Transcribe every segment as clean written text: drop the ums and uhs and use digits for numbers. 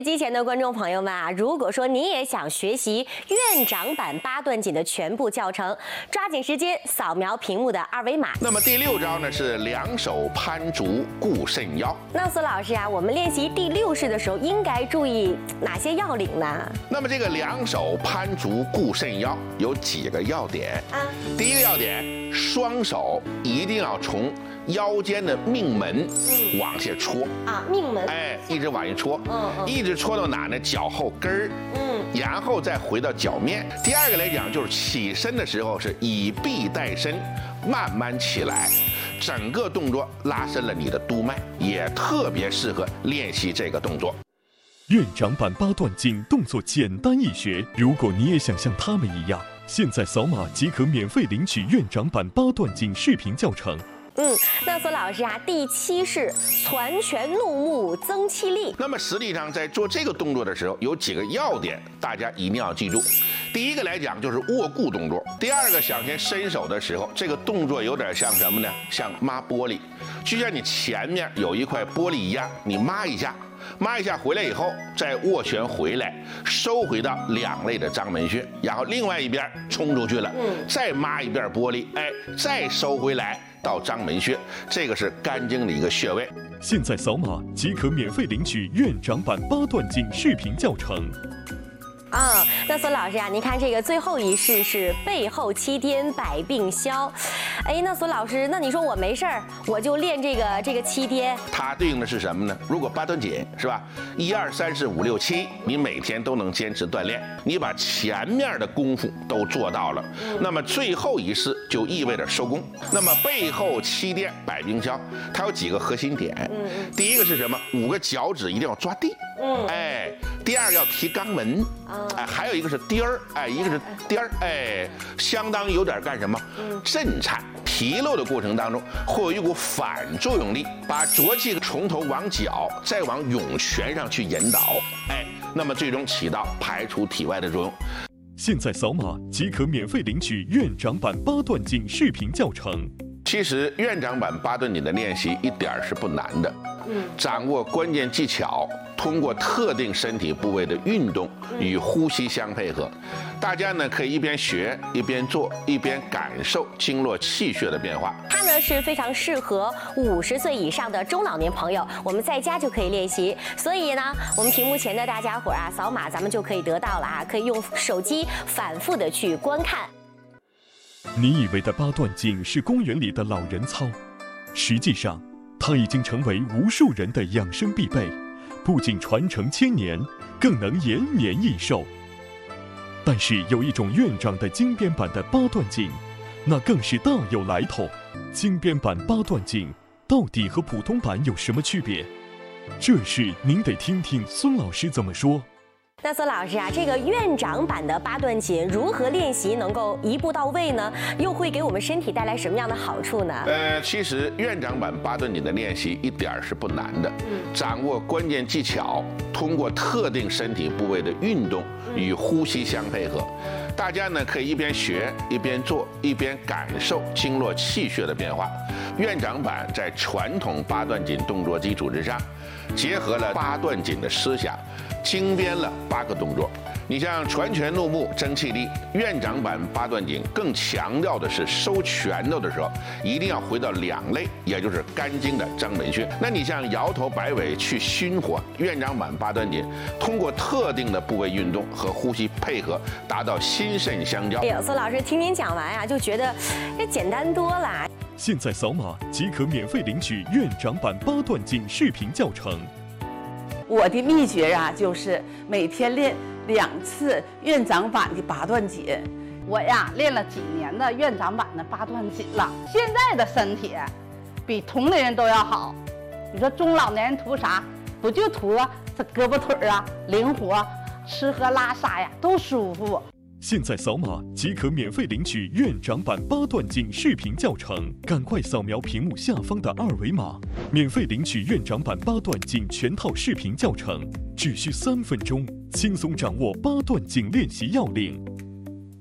机前的观众朋友们啊，如果说你也想学习院长版八段锦的全部教程，抓紧时间扫描屏幕的二维码。 那么第6招呢是两手攀竹固肾腰。 那苏老师啊，我们练习第6式的时候应该注意哪些要领呢？ 那么这个两手攀竹固肾腰有几个要点啊？第一个要点，双手一定要从腰间的命门往下戳啊，命门， 哎，一直往下戳，一直戳到哪呢？脚后跟儿，然后再回到脚面。第二个来讲，就是起身的时候是以臂带身，慢慢起来，整个动作拉伸了你的督脉，也特别适合练习这个动作。 院长版八段锦动作简单易学，如果你也想像他们一样，现在扫码即可免费领取院长版八段锦视频教程。 那苏老师啊，第7式攒拳怒目增气力。 那么实际上在做这个动作的时候，有几个要点，大家一定要记住。第一个来讲就是握固动作，第二个向前伸手的时候，这个动作有点像什么呢？像抹玻璃，就像你前面有一块玻璃一样，你抹一下。抹一下回来以后，再握拳回来，收回到两肋的章门穴，然后另外一边冲出去了，再抹一遍玻璃，哎，再收回来到章门穴，这个是肝经的一个穴位。 现在扫码即可免费领取院长版八段锦视频教程。 那苏老师啊，您看这个最后一式是背后七颠百病消。哎，那苏老师，那你说我没事儿，我就练这个七颠， 它对应的是什么呢？如果八段锦是吧，1、2、3、4、5、6、7，你每天都能坚持锻炼，你把前面的功夫都做到了，那么最后一式就意味着收工。那么背后七颠百病消，它有几个核心点。第一个是什么？5个脚趾一定要抓地。哎，第二个要提肛门。哎，还有一个是颠儿，哎，一个是颠儿，哎，相当于有点干什么？震颤。提溜的过程当中，会有一股反作用力，把浊气从头往脚，再往涌泉上去引导，哎，那么最终起到排除体外的作用。 现在扫码即可免费领取院长版八段锦视频教程。 其实院长版八段锦的练习一点是不难的，掌握关键技巧，通过特定身体部位的运动与呼吸相配合，大家呢可以一边学一边做，一边感受经络气血的变化。 它呢是非常适合50岁以上的中老年朋友，我们在家就可以练习。所以呢，我们屏幕前的大家伙啊，扫码咱们就可以得到了啊，可以用手机反复的去观看。 你以为的八段锦是公园里的老人操，实际上它已经成为无数人的养生必备，不仅传承千年，更能延年益寿。但是有一种院长的精编版的八段锦，那更是大有来头。精编版八段锦到底和普通版有什么区别？这事您得听听孙老师怎么说。 那孙老师啊，这个院长版的八段锦如何练习能够一步到位呢？又会给我们身体带来什么样的好处呢？ 其实院长版八段锦的练习一点是不难的，掌握关键技巧，通过特定身体部位的运动与呼吸相配合，大家呢可以一边学一边做，一边感受经络气血的变化。院长版在传统八段锦动作基础之上，结合了八段锦的思想，精编了8个动作。你像攒拳怒目增气力，院长版八段锦更强调的是收拳头的时候一定要回到两肋，也就是肝经的章门穴。那你像摇头摆尾去熏火，院长版八段锦通过特定的部位运动和呼吸配合，达到心肾相交。 哎呦，孙老师听您讲完啊，就觉得这简单多了。 现在扫码即可免费领取院长版八段锦视频教程。 我的秘诀啊，就是每天练2次院长版的八段锦。 我呀练了几年的院长版的八段锦了，现在的身体比同龄人都要好。你说中老年人图啥？不就图这胳膊腿啊灵活，吃喝拉撒呀都舒服。 现在扫码即可免费领取院长版八段锦视频教程，赶快扫描屏幕下方的二维码，免费领取院长版八段锦全套视频教程，只需3分钟，轻松掌握八段锦练习要领。 它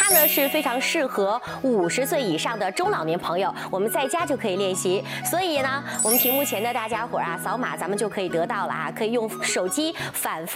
它呢是非常适合50岁以上的中老年朋友，我们在家就可以练习。所以呢，我们屏幕前的大家伙啊，扫码咱们就可以得到了啊，可以用手机反复